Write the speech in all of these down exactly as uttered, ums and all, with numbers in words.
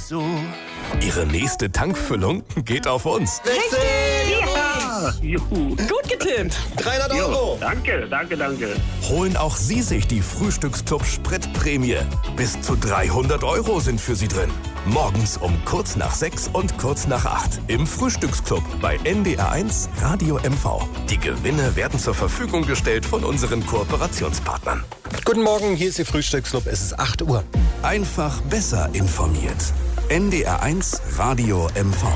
so. Ihre nächste Tankfüllung geht auf uns. Richtig! Ja! Juhu. Gut getippt. dreihundert Euro. Jo, danke, danke, danke. Holen auch Sie sich die Frühstücksclub Spritprämie. Bis zu dreihundert Euro sind für Sie drin. Morgens um kurz nach sechs und kurz nach acht im Frühstücksclub bei N D R eins Radio M V. Die Gewinne werden zur Verfügung gestellt von unseren Kooperationspartnern. Guten Morgen, hier ist Ihr Frühstücksclub. Es ist acht Uhr. Einfach besser informiert. N D R eins Radio M V.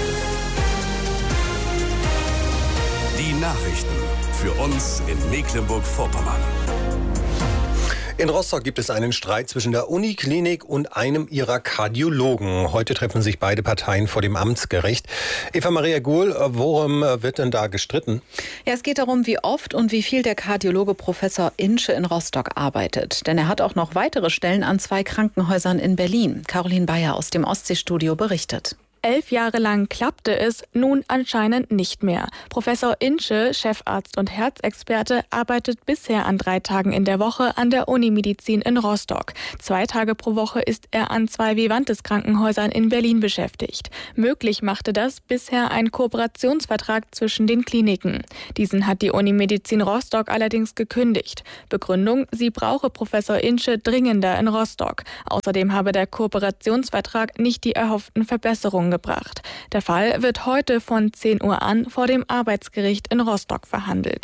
Die Nachrichten für uns in Mecklenburg-Vorpommern. In Rostock gibt es einen Streit zwischen der Uniklinik und einem ihrer Kardiologen. Heute treffen sich beide Parteien vor dem Amtsgericht. Eva-Maria Guhl, worum wird denn da gestritten? Ja, es geht darum, wie oft und wie viel der Kardiologe Professor Insche in Rostock arbeitet. Denn er hat auch noch weitere Stellen an zwei Krankenhäusern in Berlin. Caroline Bayer aus dem Ostseestudio berichtet. Elf Jahre lang klappte es, nun anscheinend nicht mehr. Professor Insche, Chefarzt und Herzexperte, arbeitet bisher an drei Tagen in der Woche an der Unimedizin in Rostock. Zwei Tage pro Woche ist er an zwei Vivantes-Krankenhäusern in Berlin beschäftigt. Möglich machte das bisher ein Kooperationsvertrag zwischen den Kliniken. Diesen hat die Unimedizin Rostock allerdings gekündigt. Begründung, sie brauche Professor Insche dringender in Rostock. Außerdem habe der Kooperationsvertrag nicht die erhofften Verbesserungen gebracht. Der Fall wird heute von zehn Uhr an vor dem Arbeitsgericht in Rostock verhandelt.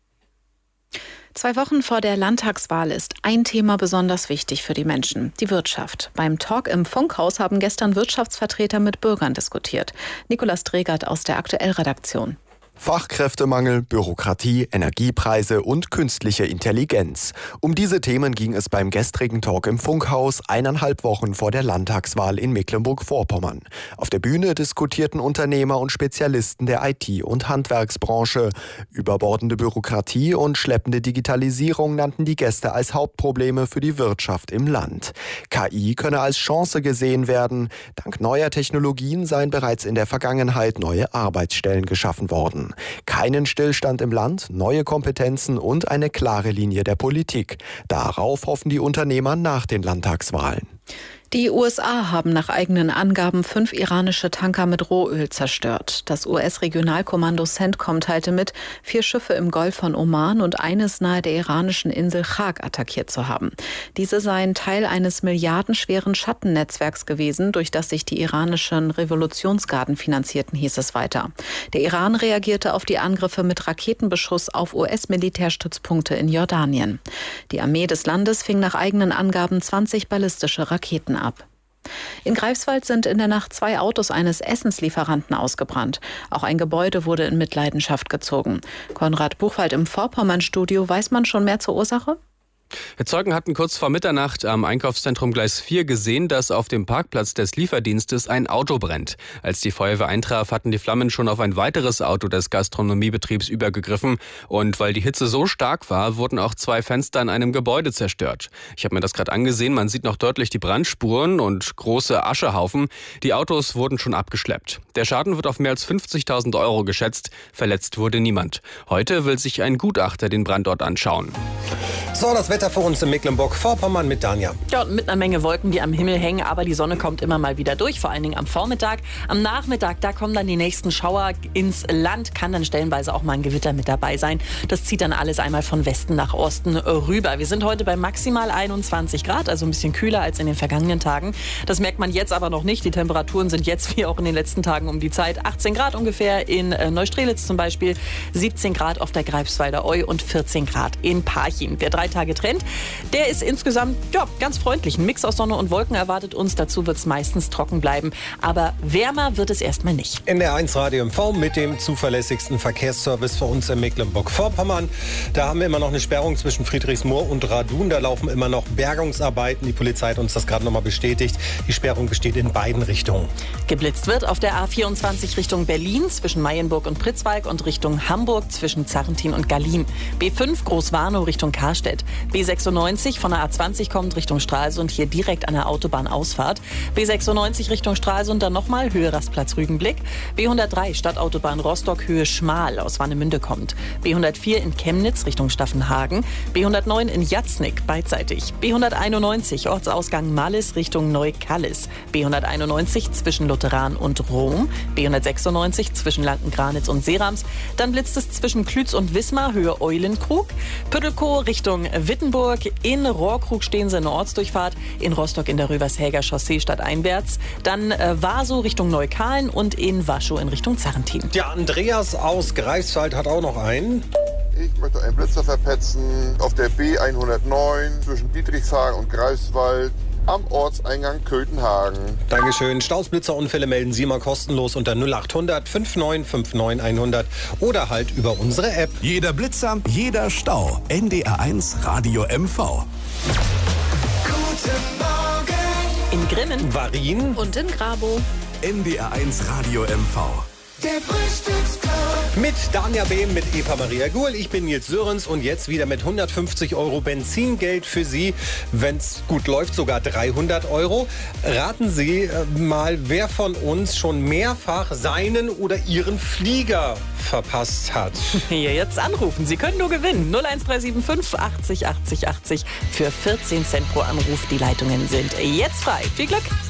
Zwei Wochen vor der Landtagswahl ist ein Thema besonders wichtig für die Menschen, die Wirtschaft. Beim Talk im Funkhaus haben gestern Wirtschaftsvertreter mit Bürgern diskutiert. Nikolaus Tregert aus der Aktuell-Redaktion. Fachkräftemangel, Bürokratie, Energiepreise und künstliche Intelligenz. Um diese Themen ging es beim gestrigen Talk im Funkhaus, eineinhalb Wochen vor der Landtagswahl in Mecklenburg-Vorpommern. Auf der Bühne diskutierten Unternehmer und Spezialisten der I T- und Handwerksbranche. Überbordende Bürokratie und schleppende Digitalisierung nannten die Gäste als Hauptprobleme für die Wirtschaft im Land. K I könne als Chance gesehen werden. Dank neuer Technologien seien bereits in der Vergangenheit neue Arbeitsstellen geschaffen worden. Keinen Stillstand im Land, neue Kompetenzen und eine klare Linie der Politik. Darauf hoffen die Unternehmer nach den Landtagswahlen. Die U S A haben nach eigenen Angaben fünf iranische Tanker mit Rohöl zerstört. Das U S-Regionalkommando CENTCOM teilte mit, vier Schiffe im Golf von Oman und eines nahe der iranischen Insel Chag attackiert zu haben. Diese seien Teil eines milliardenschweren Schattennetzwerks gewesen, durch das sich die iranischen Revolutionsgarden finanzierten, hieß es weiter. Der Iran reagierte auf die Angriffe mit Raketenbeschuss auf U S-Militärstützpunkte in Jordanien. Die Armee des Landes fing nach eigenen Angaben zwanzig ballistische Raketen ab. In Greifswald sind in der Nacht zwei Autos eines Essenslieferanten ausgebrannt. Auch ein Gebäude wurde in Mitleidenschaft gezogen. Konrad Buchwald im Vorpommern-Studio. Weiß man schon mehr zur Ursache? Zeugen hatten kurz vor Mitternacht am Einkaufszentrum Gleis vier gesehen, dass auf dem Parkplatz des Lieferdienstes ein Auto brennt. Als die Feuerwehr eintraf, hatten die Flammen schon auf ein weiteres Auto des Gastronomiebetriebs übergegriffen. Und weil die Hitze so stark war, wurden auch zwei Fenster in einem Gebäude zerstört. Ich habe mir das gerade angesehen, man sieht noch deutlich die Brandspuren und große Aschehaufen. Die Autos wurden schon abgeschleppt. Der Schaden wird auf mehr als fünfzigtausend Euro geschätzt. Verletzt wurde niemand. Heute will sich ein Gutachter den Brandort anschauen. So, das Wetter für uns in Mecklenburg-Vorpommern mit Danja. Ja, und mit einer Menge Wolken, die am Himmel hängen, aber die Sonne kommt immer mal wieder durch, vor allen Dingen am Vormittag. Am Nachmittag, da kommen dann die nächsten Schauer ins Land, kann dann stellenweise auch mal ein Gewitter mit dabei sein. Das zieht dann alles einmal von Westen nach Osten rüber. Wir sind heute bei maximal einundzwanzig Grad, also ein bisschen kühler als in den vergangenen Tagen. Das merkt man jetzt aber noch nicht. Die Temperaturen sind jetzt wie auch in den letzten Tagen um die Zeit. achtzehn Grad ungefähr in Neustrelitz zum Beispiel, siebzehn Grad auf der Greifswalder Eu und vierzehn Grad in Parchim. Der drei Tage Trend, der ist insgesamt ja, ganz freundlich. Ein Mix aus Sonne und Wolken erwartet uns. Dazu wird es meistens trocken bleiben. Aber wärmer wird es erstmal nicht. N D R eins Radio M V mit dem zuverlässigsten Verkehrsservice für uns in Mecklenburg-Vorpommern. Da haben wir immer noch eine Sperrung zwischen Friedrichsmoor und Radun. Da laufen immer noch Bergungsarbeiten. Die Polizei hat uns das gerade noch mal bestätigt. Die Sperrung besteht in beiden Richtungen. Geblitzt wird auf der A vierundzwanzig Richtung Berlin zwischen Mayenburg und Pritzwalk und Richtung Hamburg zwischen Zarrentin und Gallien. B fünf Großwarnow Richtung Karstedt. B B sechsundneunzig von der A zwanzig kommt Richtung Stralsund, hier direkt an der Autobahnausfahrt. B sechsundneunzig Richtung Stralsund, dann nochmal Höhe Rastplatz Rügenblick. B hundertdrei Stadtautobahn Rostock, Höhe Schmal aus Warnemünde kommt. B hundertvier in Chemnitz Richtung Staffenhagen. B hundertneun in Jatznick beidseitig. B hunderteinundneunzig Ortsausgang Mallis Richtung Neukallis. B hunderteinundneunzig zwischen Lutheran und Rom. B hundertsechsundneunzig zwischen Lankengranitz und Serams. Dann blitzt es zwischen Klütz und Wismar, Höhe Eulenkrug. Püttelkow Richtung Wittenburg. In Rohrkrug stehen sie in der Ortsdurchfahrt. In Rostock in der Rövershäger Chaussee stadteinwärts. Dann äh, Waso Richtung Neukalen und in Waschow in Richtung Zarrentin. Ja, Andreas aus Greifswald hat auch noch einen. Ich möchte einen Blitzer verpetzen auf der B hundertneun zwischen Dietrichshagen und Greifswald am Ortseingang Köthenhagen. Dankeschön. Stausblitzerunfälle melden Sie mal kostenlos unter null achthundert fünfundneunzig fünfundneunzig hundert oder halt über unsere App. Jeder Blitzer, jeder Stau. N D R eins Radio M V. Guten Morgen. In Grimmen, Varin Und in Grabow. N D R eins Radio M V. Der Frühstücksclub. mit Danja Behm, mit Eva Maria Guhl. Ich bin Nils Sörens und jetzt wieder mit hundertfünfzig Euro Benzingeld für Sie. Wenn es gut läuft, sogar dreihundert Euro. Raten Sie äh, mal, wer von uns schon mehrfach seinen oder ihren Flieger verpasst hat. hier jetzt anrufen. Sie können nur gewinnen. null eins drei sieben fünf achtzig achtzig achtzig für vierzehn Cent pro Anruf. Die Leitungen sind jetzt frei. Viel Glück!